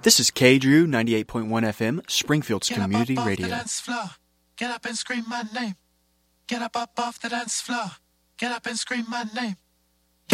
This is K Drew 98.1 FM, Springfield's community radio. Get up off the dance floor. Get up and scream my name. Get up off the dance floor. Get up and scream my name.